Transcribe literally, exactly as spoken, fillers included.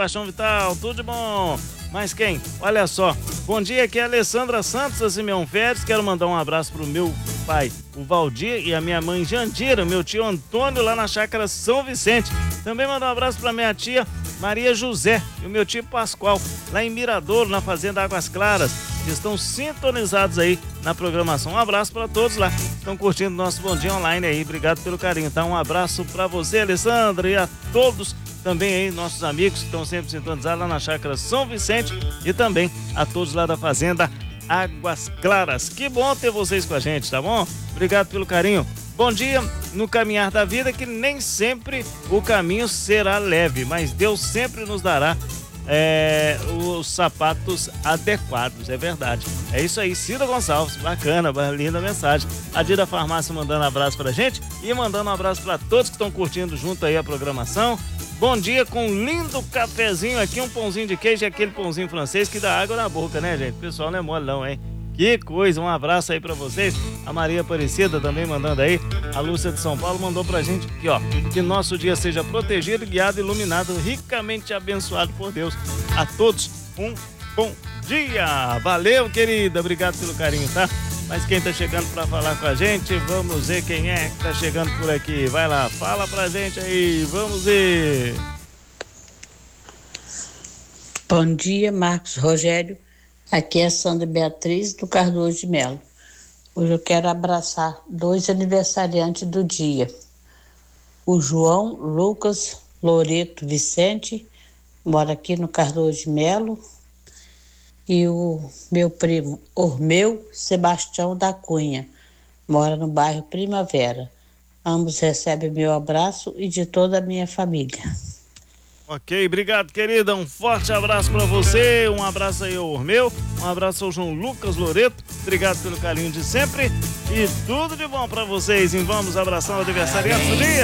Sebastião Vital, tudo de bom. Mas quem? Olha só, bom dia, aqui é a Alessandra Santos, da Simeão Férez. Quero mandar um abraço pro meu pai, o Valdir, e a minha mãe Jandira, meu tio Antônio, lá na chácara São Vicente. Também mandar um abraço pra minha tia Maria José e o meu tio Pascoal, lá em Miradouro, na Fazenda Águas Claras. Estão sintonizados aí na programação. Um abraço para todos lá, estão curtindo nosso Bom Dia Online aí. Obrigado pelo carinho, tá? Um abraço para você, Alessandra, e a todos também aí, nossos amigos que estão sempre sintonizados lá na chácara São Vicente, e também a todos lá da Fazenda Águas Claras. Que bom ter vocês com a gente, tá bom? Obrigado pelo carinho. Bom dia no caminhar da vida, que nem sempre o caminho será leve, mas Deus sempre nos dará é, os sapatos adequados, é verdade. É isso aí, Cida Gonçalves, bacana, linda mensagem. A Dida Farmácia mandando um abraço pra gente e mandando um abraço para todos que estão curtindo junto aí a programação. Bom dia com um lindo cafezinho aqui, um pãozinho de queijo e aquele pãozinho francês que dá água na boca, né, gente? O pessoal não é mole não, hein? Que coisa, um abraço aí pra vocês. A Maria Aparecida também mandando aí. A Lúcia de São Paulo mandou pra gente aqui, ó. Que nosso dia seja protegido, guiado, iluminado, ricamente abençoado por Deus. A todos, um bom dia. Valeu, querida. Obrigado pelo carinho, tá? Mas quem tá chegando pra falar com a gente, vamos ver quem é que tá chegando por aqui. Vai lá, fala pra gente aí. Vamos ver. Bom dia, Marcos Rogério. Aqui é Sandra Beatriz do Cardoso de Melo. Hoje eu quero abraçar dois aniversariantes do dia. O João Lucas Loreto Vicente, mora aqui no Cardoso de Melo. E o meu primo Ormeu Sebastião da Cunha, mora no bairro Primavera. Ambos recebem meu abraço e de toda a minha família. Ok, obrigado, querida. Um forte abraço para você. Um abraço aí ao Ormeu. Um abraço ao João Lucas Loreto. Obrigado pelo carinho de sempre. E tudo de bom para vocês. E vamos abraçar o aniversariante do dia.